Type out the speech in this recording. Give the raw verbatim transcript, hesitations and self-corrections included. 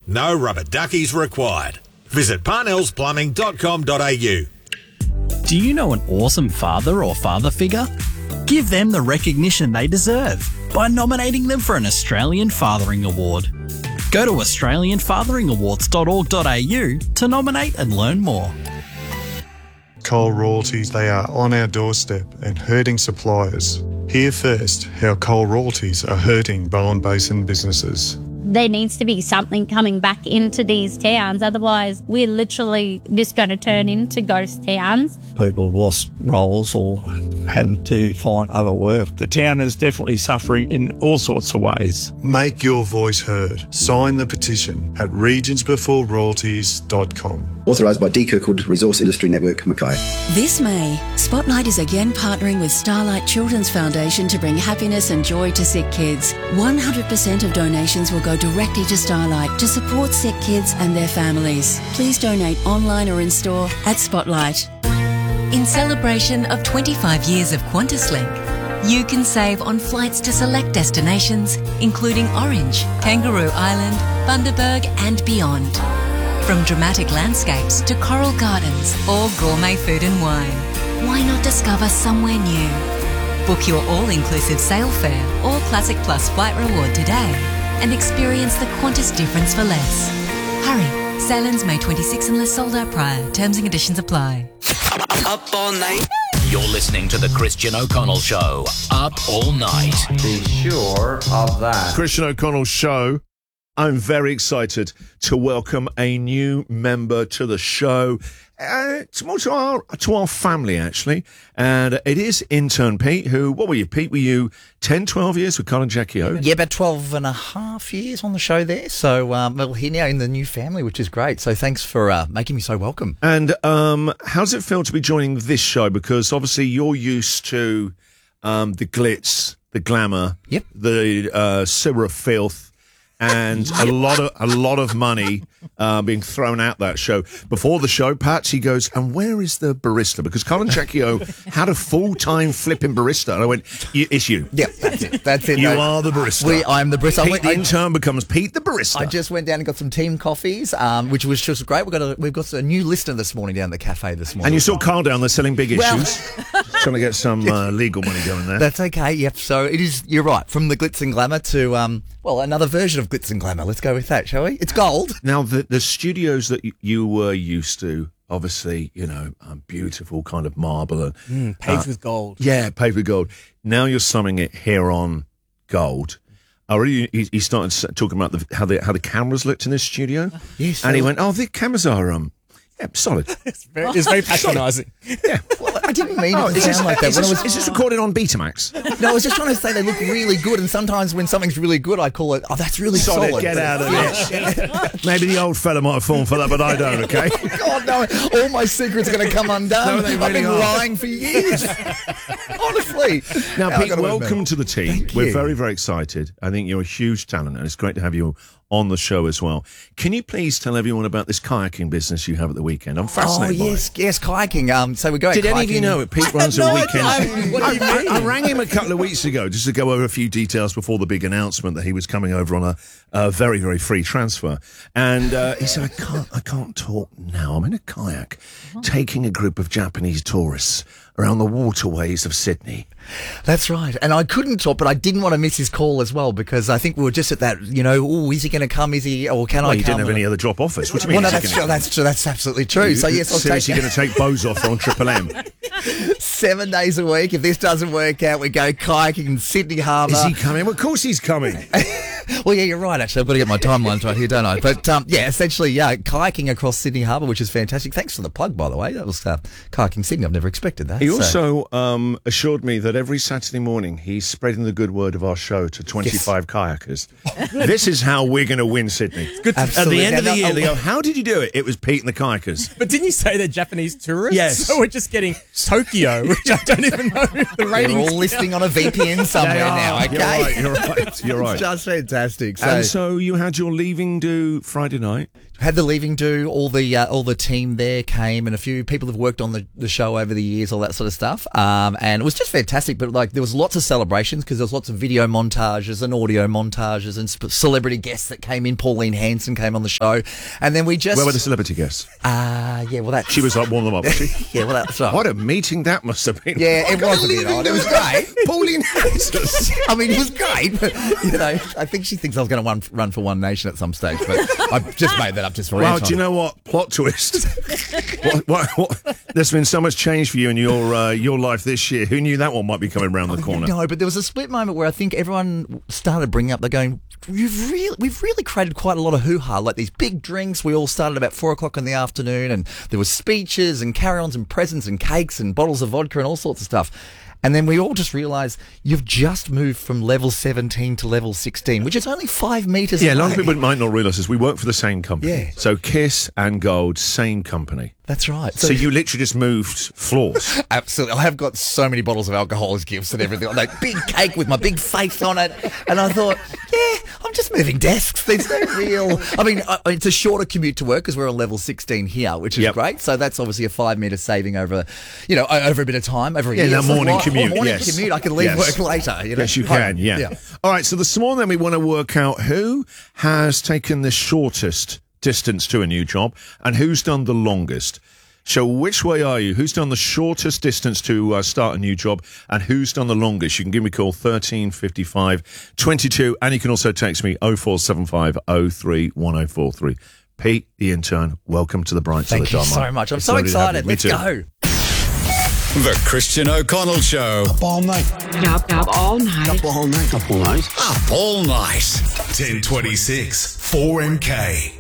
No rubber duckies required. Visit parnells plumbing dot com dot a u. Do you know an awesome father or father figure? Give them the recognition they deserve by nominating them for an Australian Fathering Award. Go to australian fathering awards dot org dot a u to nominate and learn more. Coal royalties, they are on our doorstep and hurting suppliers. Hear first how coal royalties are hurting Bowen Basin businesses. There needs to be something coming back into these towns, otherwise we're literally just going to turn into ghost towns. People have lost roles or had to find other work. The town is definitely suffering in all sorts of ways. Make your voice heard. Sign the petition at regions before royalties dot com. Authorised by D. Kirkwood Resource Industry Network, Mackay. This May, Spotlight is again partnering with Starlight Children's Foundation to bring happiness and joy to sick kids. one hundred percent of donations will go directly to Starlight to support sick kids and their families. Please donate online or in store at Spotlight. In celebration of twenty-five years of QantasLink, you can save on flights to select destinations, including Orange, Kangaroo Island, Bundaberg and beyond. From dramatic landscapes to coral gardens or gourmet food and wine, why not discover somewhere new? Book your all-inclusive sail fare or Classic Plus flight reward today and experience the Qantas difference for less. Hurry, sailings May twenty-sixth unless sold out prior. Terms and conditions apply. Up all night. You're listening to the Christian O'Connell Show. Up all night. Be sure of that. Christian O'Connell Show. I'm very excited to welcome a new member to the show. Uh, it's more to our, to our family, actually. And it is intern Pete, who, what were you, Pete? Were you ten, twelve years with Colin Jackie O? Yeah, about twelve and a half years on the show there. So, um, well, here now in the new family, which is great. So thanks for uh, making me so welcome. And um, how does it feel to be joining this show? Because obviously you're used to um, the glitz, the glamour, yep. the uh, sewer of filth, and a lot of a lot of money uh, being thrown out that show. Before the show, Patsy goes, and where is the barista? Because Colin Jackie-O had a full-time flipping barista. And I went, it's you. Yeah, that's it. That's it. You no, are the barista. We, I'm the barista. Pete, I went, the intern becomes Pete the barista. I just went down and got some team coffees, um, which was just great. We've got a, we've got a new listener this morning down at the cafe this morning. And you saw Carl down there selling big well, issues. Trying to get some uh, legal money going there. That's okay, yep. So it is, you're right, from the glitz and glamour to, um, well, another version of glitz and glamour. Let's go with that, shall we? It's gold. Now, the, the studios that y- you were used to, obviously, you know, um, beautiful kind of marble. and mm, Paved uh, with gold. Yeah, paved with gold. Now you're summing it here on gold. Already, he, he started talking about the, how the how the cameras looked in this studio. Yes. And he went, oh, the cameras are, um, yeah, solid. It's very, it's very patronising. Yeah. Well, I didn't mean Oh, it to is sound this, like that. is, When this, I was, is this recorded on Betamax? No, I was just trying to say they look really good, and sometimes when something's really good, I call it, oh, that's really solid. Solid, get out of it. Maybe the old fella might have fallen for that, but I don't, okay? Oh, God, no. All my secrets are going to come undone. No, they I've really been are. lying for years. Honestly. Now, Now, Pete, welcome to the team. Thank We're you. very, very excited. I think you're a huge talent, and it's great to have you on the show as well. Can you please tell everyone about this kayaking business you have at the weekend? I'm Oh, fascinated by yes, it. yes, kayaking. Um, so we go out Did kayaking. any of you know it? Pete runs No, a I weekend. don't. What do you I, mean? I, I rang him a couple of weeks ago just to go over a few details before the big announcement that he was coming over on a, a very, very free transfer. And uh, he said, I can't, I can't talk now. I'm in a kayak taking a group of Japanese tourists around the waterways of Sydney. That's right. And I couldn't talk, but I didn't want to miss his call as well, because I think we were just at that, you know, oh, is he going to come? Is he, or can Well, I you come? didn't have any other drop offers. What do you mean? Well, no, is he that's gonna true. That's true. That's absolutely true. So, yes, I'll take Seriously going to take Bose off on Triple M. seven days a week. If this doesn't work out, we go kayaking in Sydney Harbour. Is he coming? Well, of course he's coming. Well, yeah, you're right, actually. I've got to get my timelines right here, don't I? But, um, yeah, essentially, yeah, kayaking across Sydney Harbour, which is fantastic. Thanks for the plug, by the way. That was uh, kayaking Sydney. I've never expected that. He so. also um, assured me that every Saturday morning he's spreading the good word of our show to twenty-five yes. kayakers. This is how we're going to win Sydney. Good to, At the end of the now, year, now, they go, how did you do it? It was Pete and the kayakers. But didn't you say they're Japanese tourists? Yes. So we're just getting Tokyo, which I don't even know if the ratings. They're all listing on a V P N somewhere now, okay? You're right, you're right, you're right. It's just fantastic. fantastic. So, And so you had your leaving do Friday night. had the leaving do, all the uh, all the team there came, and a few people have worked on the, the show over the years, all that sort of stuff. Um, and it was just fantastic. But like, there was lots of celebrations because there was lots of video montages and audio montages and sp- celebrity guests that came in. Pauline Hanson came on the show, and then we just Where were the celebrity guests? Uh, yeah, well, that She was like, warm them up, was she? yeah, well, that's right. What a meeting that must have been. Yeah, it was a bit odd. It was great. Pauline Hanson. I mean, it was great, but, you know, I think she thinks I was going to run, run for One Nation at some stage, but I've just made that up just for Wow, airtime. do you know what? Plot twist. what, what, what? There's been so much change for you in your uh, your life this year. Who knew that one might be coming around the corner? No, but there was a split moment where I think everyone started bringing up, they're going, we've really, we've really created quite a lot of hoo-ha, like these big drinks. We all started about four o'clock in the afternoon, and there was speeches and carry-ons and presents and cakes and bottles of vodka and all sorts of stuff. And then we all just realised you've just moved from level seventeen to level sixteen, which is only five metres Yeah, a away. lot of people might not realise this. We work for the same company. Yeah. So Kiss and Gold, same company. That's right. So, you literally just moved floors. Absolutely. I have got so many bottles of alcohol as gifts and everything. Like big cake with my big face on it. And I thought, yeah, I'm just moving desks. There's no real... I mean, uh, it's a shorter commute to work because we're on level sixteen here, which is Yep. great. So that's obviously a five metre saving over, you know, o- over a bit of time, over a Yeah, year. that So morning what- commute, Morning yes. commute. I can leave Yes. work later. You know? Yes, you Home. can, yeah. All right, so this morning we want to work out who has taken the shortest distance to a new job and who's done the longest. So which way are you? Who's done the shortest distance to uh, start a new job and who's done the longest? You can give me a call, thirteen fifty-five twenty-two, and you can also text me oh four seven five oh three one oh four three. Pete, the intern, welcome to the Bright Side Thank of you Dharma. so much. I'm It's so lovely to have you. excited. Me Let's too. go. The Christian O'Connell Show. Up all night. Up, up all night. Up all night. Up all night. Up all night. ten twenty-six, four M K.